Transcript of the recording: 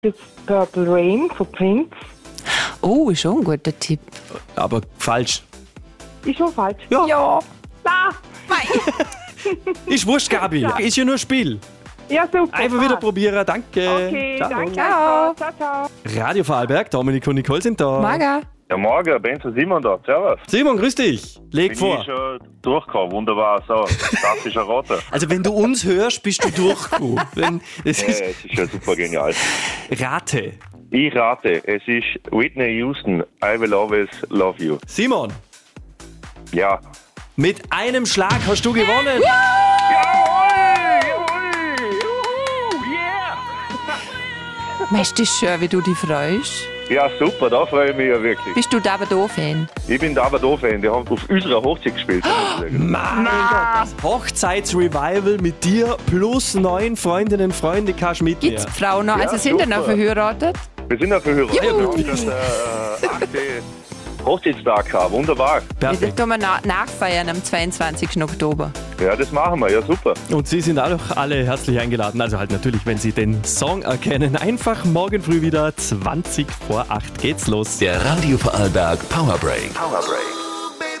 Das Purple Rain von Prince. Oh, ist schon ein guter Tipp. Aber falsch. Ist schon falsch. Ja. Ah, Ist wurscht, Gabi. Ist ja nur ein Spiel. ja, super. Einfach wieder probieren. Danke. Okay, Ciao. danke. Ciao. Ciao, ciao. Radio Vorarlberg, Dominik und Nicole sind da. Maga. Ja, morgen, Benz und Simon da. Servus. Simon, grüß dich. Leg Bin vor. ich schon durchgekommen. Wunderbar. So, das ist ein Roter. Also wenn du uns hörst, bist du durchgekommen. Es Ja, ist es ist ja super genial. Rate. Ich rate, es ist Whitney Houston. I will always love you. Simon, Ja. mit einem Schlag hast du gewonnen. Weißt du schön, wie du dich freust? Ja, super, da freue ich mich ja wirklich. Bist du Dabado-Fan? Ich bin der Fan, die haben auf unserer Hochzeit gespielt. muss ich sagen. Mein Gott. Hochzeitsrevival mit dir plus 9 Freundinnen und Freunde kannst du mitnehmen. Gibt's die Frau noch? Ja, Also sind die noch super. verheiratet? Wir sind ja verheiratet. Wir haben schon den 8. Hochzeitstag gehabt. Wunderbar. Wir Perfekt. tun wir nachfeiern am 22. Oktober. Ja, das machen wir. Ja, super. Und Sie sind auch alle herzlich eingeladen. Also halt natürlich, wenn Sie den Song erkennen. Einfach morgen früh wieder 20 vor 8 geht's los. Der Radio Vorarlberg Powerbreak.